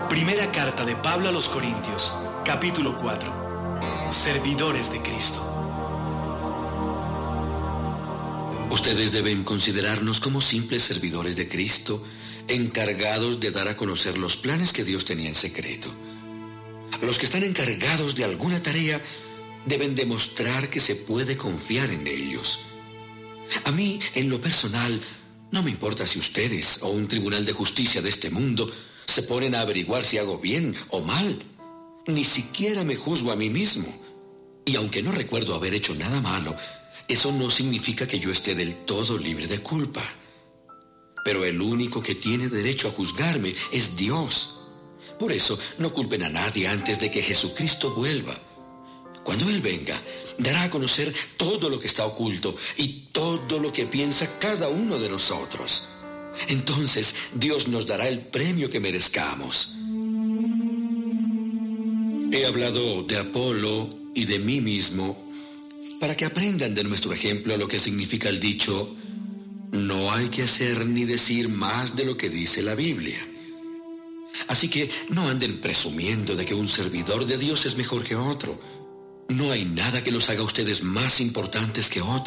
Primera carta de Pablo a los Corintios, capítulo 4. Servidores de Cristo. Ustedes deben considerarnos como simples servidores de Cristo, encargados de dar a conocer los planes que Dios tenía en secreto. Los que están encargados de alguna tarea deben demostrar que se puede confiar en ellos. A mí, en lo personal, no me importa si ustedes o un tribunal de justicia de este mundo se ponen a averiguar si hago bien o mal. Ni siquiera me juzgo a mí mismo. Y aunque no recuerdo haber hecho nada malo, eso no significa que yo esté del todo libre de culpa. Pero el único que tiene derecho a juzgarme es Dios. Por eso, no culpen a nadie antes de que Jesucristo vuelva. Cuando Él venga, dará a conocer todo lo que está oculto y todo lo que piensa cada uno de nosotros. Entonces, Dios nos dará el premio que merezcamos. He hablado de Apolo y de mí mismo para que aprendan de nuestro ejemplo lo que significa el dicho: no hay que hacer ni decir más de lo que dice la Biblia. Así que no anden presumiendo de que un servidor de Dios es mejor que otro. No hay nada que los haga a ustedes más importantes que otros.